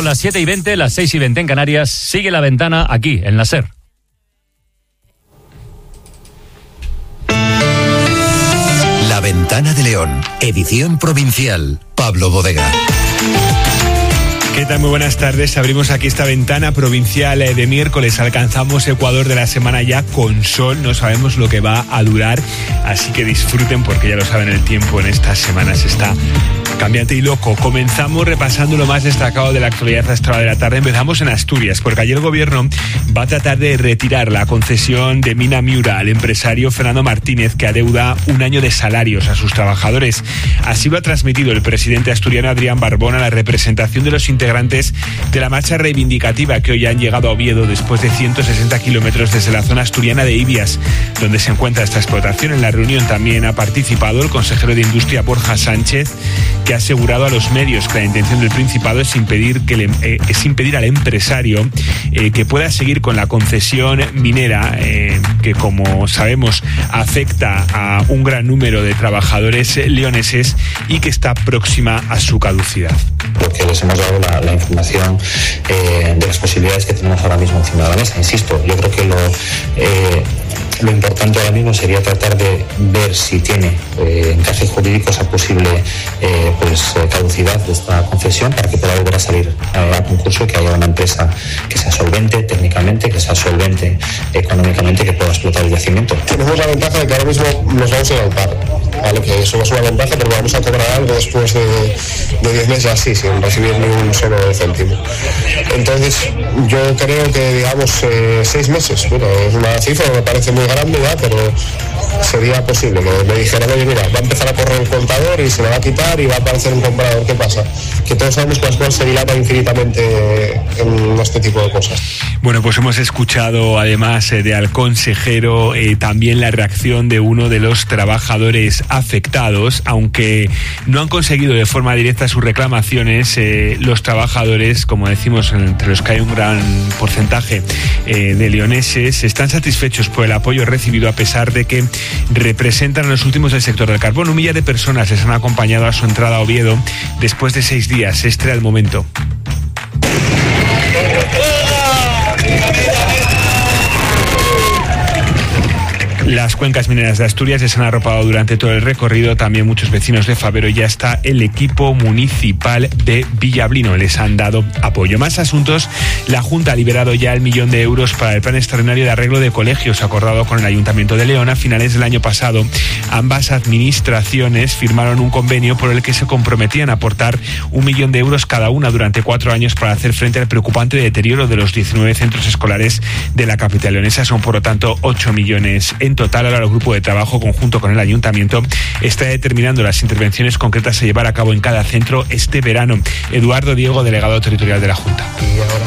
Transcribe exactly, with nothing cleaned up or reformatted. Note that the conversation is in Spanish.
Son las siete y veinte, las seis y veinte en Canarias. Sigue La Ventana aquí, en la SER. La Ventana de León, edición provincial. Pablo Bodega. ¿Qué tal? Muy buenas tardes. Abrimos aquí esta ventana provincial de miércoles. Alcanzamos Ecuador de la semana ya con sol. No sabemos lo que va a durar, así que disfruten porque ya lo saben, el tiempo en estas semanas está cambiante y loco. Comenzamos repasando lo más destacado de la actualidad a esta hora de la tarde. Empezamos en Asturias, porque ayer el gobierno va a tratar de retirar la concesión de Mina Miura al empresario Fernando Martínez, que adeuda un año de salarios a sus trabajadores. Así lo ha transmitido el presidente asturiano Adrián Barbón a la representación de los integrantes de la marcha reivindicativa que hoy han llegado a Oviedo después de ciento sesenta kilómetros desde la zona asturiana de Ibias, donde se encuentra esta explotación. En la reunión también ha participado el consejero de Industria Borja Sánchez, que ha asegurado a los medios que la intención del Principado es impedir, que le, eh, es impedir al empresario eh, que pueda seguir con la concesión minera, eh, que como sabemos afecta a un gran número de trabajadores leoneses y que está próxima a su caducidad. Porque les hemos dado la, la información eh, de las posibilidades que tenemos ahora mismo encima de la mesa. Insisto, yo creo que lo, eh, lo importante ahora mismo sería tratar de ver si tiene eh, encaje jurídico esa posible eh, pues eh, caducidad de esta concesión para que pueda volver a salir eh, a concurso y que haya una empresa que sea solvente técnicamente, que sea solvente económicamente, que pueda explotar el yacimiento. Tenemos la ventaja de que ahora mismo nos vamos a ir al paro, ¿vale? Que eso es una ventaja porque vamos a cobrar algo después de diez meses así, sin recibir ni un solo céntimo. Entonces, yo creo que, digamos, eh, seis meses, bueno, es una cifra que me parece muy grande ya, pero sería posible que me dijeran, oye, mira, va a empezar a correr el contador y se le va a quitar y va a aparecer un comprador. ¿Qué pasa? Que todos sabemos que las cosas se dilatan infinitamente en este tipo de cosas. Bueno, pues hemos escuchado además eh, de al consejero eh, también la reacción de uno de los trabajadores afectados. Aunque no han conseguido de forma directa sus reclamaciones, eh, los trabajadores, como decimos, entre los que hay un gran porcentaje eh, de leoneses, están satisfechos por el apoyo recibido, a pesar de que representan a los últimos del sector del carbón. Un millar de personas les han acompañado a su entrada a Oviedo después de seis días. Este era el momento. Las cuencas mineras de Asturias se han arropado durante todo el recorrido, también muchos vecinos de Fabero. Ya está el equipo municipal de Villablino, les han dado apoyo. Más asuntos. La Junta ha liberado ya el millón de euros para el plan extraordinario de arreglo de colegios acordado con el Ayuntamiento de León. A finales del año pasado, ambas administraciones firmaron un convenio por el que se comprometían a aportar un millón de euros cada una durante cuatro años para hacer frente al preocupante deterioro de los diecinueve centros escolares de la capital leonesa. Son, por lo tanto, ocho millones en total. Ahora el grupo de trabajo conjunto con el ayuntamiento está determinando las intervenciones concretas a llevar a cabo en cada centro este verano. Eduardo Diego, delegado territorial de la Junta.